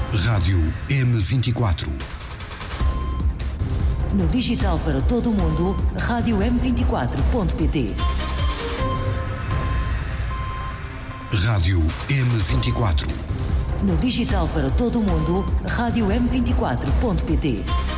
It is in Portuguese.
Rádio M24. No digital para todo o mundo, rádio M24.pt. Rádio M24. No digital para todo o mundo, rádio M24.pt.